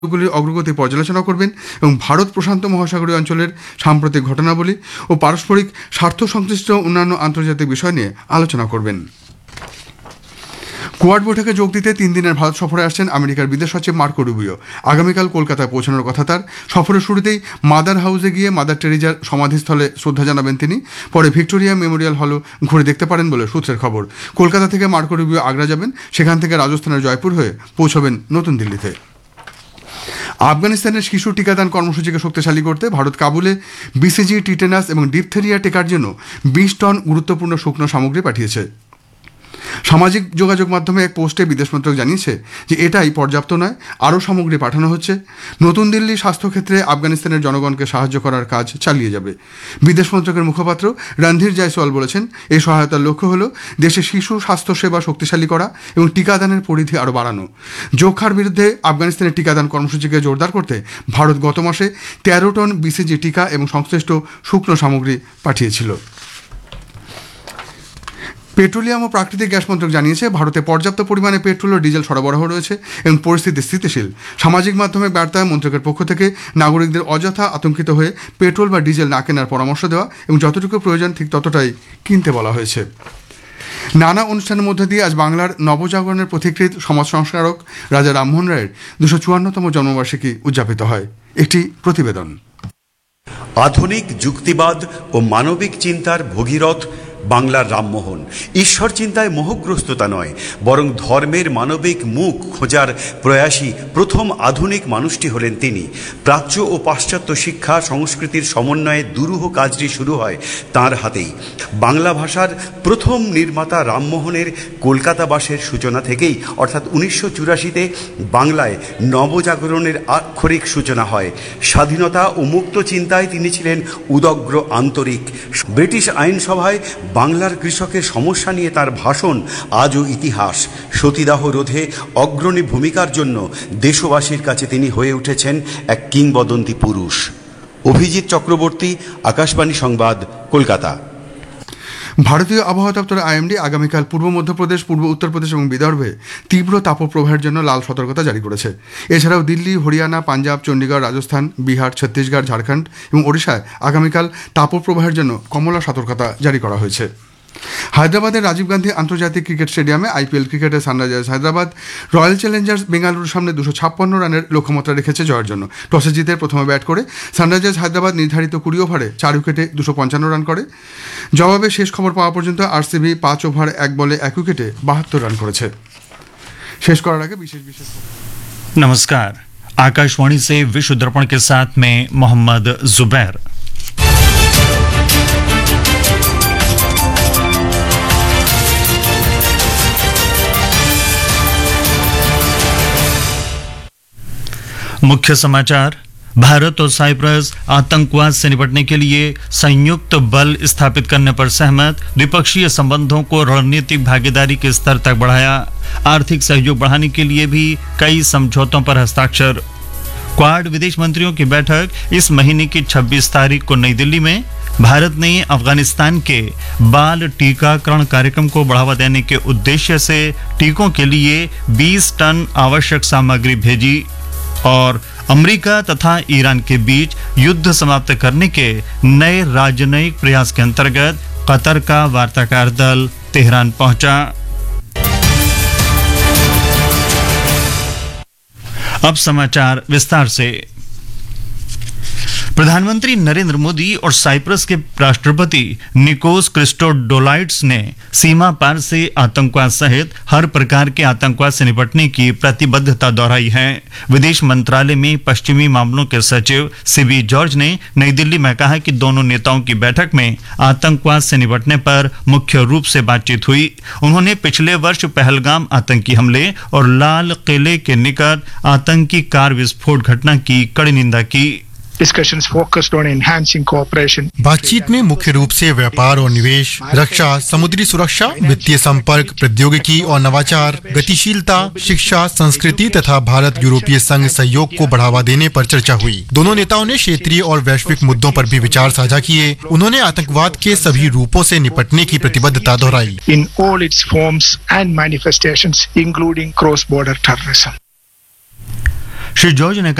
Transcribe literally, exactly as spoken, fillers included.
গুলির অগ্রগতি পর্যালোচনা করবেন এবং ভারত প্রশান্ত মহাসাগরীয় অঞ্চলের সাম্প্রতিক ঘটনাবলী ও পারস্পরিক স্বার্থ সংশ্লিষ্ট অন্যান্য আন্তর্জাতিক বিষয় নিয়ে আলোচনা করবেন। কোয়াড বৈঠকে যোগ দিতে তিন দিনের ভারত সফরে আসছেন আমেরিকার বিদেশ সচিব মার্কো রুবিও। আগামীকাল কলকাতায় পৌঁছানোর কথা তার। সফরের শুরুতেই মাদার হাউসে গিয়ে মাদার টেরিজার সমাধিস্থলে শ্রদ্ধা জানাবেন তিনি। পরে ভিক্টোরিয়া মেমোরিয়াল হলও ঘুরে দেখতে পারেন বলে সূত্রের খবর। কলকাতা থেকে মার্কো রুবিও আগ্রা যাবেন, সেখান থেকে রাজস্থানের জয়পুর হয়ে পৌঁছবেন নতুন দিল্লিতে। আফগানিস্তানের শিশু টিকাদান কর্মসূচিকে শক্তিশালী করতে ভারত কাবুলে বিসিজি, টিটেনাস এবং ডিপথেরিয়া টিকার জন্য বিশ টন গুরুত্বপূর্ণ শুকনো সামগ্রী পাঠিয়েছে। সামাজিক যোগাযোগ মাধ্যমে এক পোস্টে বিদেশ মন্ত্রক জানিয়েছে যে এটাই পর্যাপ্ত নয়, আরও সামগ্রী পাঠানো হচ্ছে। নতুন দিল্লি স্বাস্থ্যক্ষেত্রে আফগানিস্তানের জনগণকে সাহায্য করার কাজ চালিয়ে যাবে। বিদেশ মন্ত্রকের মুখপাত্র রণধীর জয়সওয়াল বলেছেন, এই সহায়তার লক্ষ্য হল দেশে শিশু স্বাস্থ্যসেবা শক্তিশালী করা এবং টিকাদানের পরিধি আরও বাড়ানো। যক্ষ্মার বিরুদ্ধে আফগানিস্তানের টিকাদান কর্মসূচিকে জোরদার করতে ভারত গত মাসে তেরো টন বিসিজি টিকা এবং সংশ্লিষ্ট শুকনো সামগ্রী পাঠিয়েছিল। পেট্রোলিয়াম ও প্রাকৃতিক গ্যাস মন্ত্রক জানিয়েছে ভারতে পর্যাপ্ত পরিমাণে পেট্রোল ও ডিজেল সরবরাহ রয়েছে এবং পরিস্থিতি স্থিতিশীল। সামাজিক মাধ্যমে বার্তায় মন্ত্রকের পক্ষ থেকে নাগরিকদের অযথা আতঙ্কিত হয়ে পেট্রোল বা ডিজেল না কেনার পরামর্শ দেওয়া এবং যতটুকু প্রয়োজন ঠিক ততটাই কিনতে বলা হয়েছে। নানা অনুষ্ঠানের মধ্যে দিয়ে আজ বাংলার নবজাগরণের পথিকৃৎ সমাজ সংস্কারক রাজা রামমোহন রায়ের দুশো চুয়ান্নতম জন্মবার্ষিকী উদযাপিত হয়। একটি প্রতিবেদন। আধুনিক যুক্তিবাদ ও মানবিক চিন্তার ভগীরথ বাংলার রামমোহন ঈশ্বর চিন্তায় মোহগ্রস্ততা নয়, বরং ধর্মের মানবিক মুখ খোঁজার প্রয়াসী প্রথম আধুনিক মানুষটি হলেন তিনি। প্রাচ্য ও পাশ্চাত্য শিক্ষা সংস্কৃতির সমন্বয়ে দুরূহ কাজটি শুরু হয় তাঁর হাতেই। বাংলা ভাষার প্রথম নির্মাতা রামমোহনের কলকাতাবাসের সূচনা থেকেই অর্থাৎ উনিশশো চুরাশিতে বাংলায় নবজাগরণের আক্ষরিক সূচনা হয়। স্বাধীনতা ও মুক্ত চিন্তায় তিনি ছিলেন উদগ্র আন্তরিক। ব্রিটিশ আইনসভায় বাংলার কৃষকের সমস্যা নিয়ে তার ভাষণ আজও ইতিহাস। সতীদাহ রোধে অগ্রণী ভূমিকার জন্য দেশবাসীর কাছে তিনি হয়ে উঠেছেন এক কিংবদন্তি পুরুষ। অভিজিৎ চক্রবর্তী, আকাশবাণী সংবাদ, কলকাতা। ভারতীয় আবহাওয়া দপ্তর আইএমডি আগামীকাল পূর্ব মধ্যপ্রদেশ, পূর্ব উত্তরপ্রদেশ এবং বিদর্ভে তীব্র তাপপ্রবাহের জন্য লাল সতর্কতা জারি করেছে। এছাড়াও দিল্লি, হরিয়ানা, পাঞ্জাব, চণ্ডীগড়, রাজস্থান, বিহার, ছত্তিশগড়, ঝাড়খণ্ড এবং ওড়িশায় আগামীকাল তাপপ্রবাহের জন্য কমলা সতর্কতা জারি করা হয়েছে। হায়দ্রাবাদের রাজীব গান্ধী আন্তর্জাতিক ক্রিকেট স্টেডিয়ামে আইপিএল ক্রিকেটে সানরাইজার্স হায়দ্রাবাদ রয়্যাল চ্যালেঞ্জার্স বেঙ্গালুরুর সামনে দুশো ছাপ্পান্ন রানের লক্ষ্যমাত্রা রেখেছে জয়ের জন্য। টসে জিতে প্রথমে ব্যাট করে সানরাইজার্স হায়দ্রাবাদ নির্ধারিত কুড়ি ওভারে চার উইকেটে দুশো পঞ্চান্ন রান করে। জবাবে শেষ খবর পাওয়া পর্যন্ত আরসিবি পাঁচ ওভার এক বলে এক উইকেটে বাহাত্তর রান করেছে। শেষ করার আগে বিশেষ বিশেষ नमस्कार। आकाशवाणी से विश्व दर्पण के साथ में मोहम्मद जुबैर। मुख्य समाचार। भारत और साइप्रस आतंकवाद से निपटने के लिए संयुक्त बल स्थापित करने पर सहमत। द्विपक्षीय संबंधों को रणनीतिक भागीदारी के स्तर तक बढ़ाया। आर्थिक सहयोग बढ़ाने के लिए भी कई समझौतों पर हस्ताक्षर। क्वाड विदेश मंत्रियों की बैठक इस महीने की छब्बीस तारीख को नई दिल्ली में। भारत ने अफगानिस्तान के बाल टीकाकरण कार्यक्रम को बढ़ावा देने के उद्देश्य से टीकों के लिए बीस टन आवश्यक सामग्री भेजी। और अमेरिका तथा ईरान के बीच युद्ध समाप्त करने के नए राजनयिक प्रयास के अंतर्गत कतर का वार्ताकार दल तेहरान पहुंचा। अब समाचार विस्तार से। प्रधानमंत्री नरेंद्र मोदी और साइप्रस के राष्ट्रपति निकोस क्रिस्टोडोलाइड्स ने सीमा पार से आतंकवाद सहित हर प्रकार के आतंकवाद से निपटने की प्रतिबद्धता दोहराई है। विदेश मंत्रालय में पश्चिमी मामलों के सचिव सीबी जॉर्ज ने नई दिल्ली में कहा कि दोनों नेताओं की बैठक में आतंकवाद से निपटने पर मुख्य रूप से बातचीत हुई। उन्होंने पिछले वर्ष पहलगाम आतंकी हमले और लाल किले के निकट आतंकी कार विस्फोट घटना की कड़ी निंदा की। Discussions focused on enhancing cooperation. बातचीत में मुख्य रूप से व्यापार और निवेश, रक्षा, समुद्री सुरक्षा, वित्तीय संपर्क, प्रौद्योगिकी और नवाचार, गतिशीलता, शिक्षा, संस्कृति तथा भारत यूरोपीय संघ सहयोग को बढ़ावा देने पर चर्चा हुई। दोनों नेताओं ने क्षेत्रीय और वैश्विक मुद्दों पर भी विचार साझा किए। उन्होंने आतंकवाद के सभी रूपों से निपटने की प्रतिबद्धता दोहराई। In all its forms and manifestations, including cross-border terrorism. Shri George ने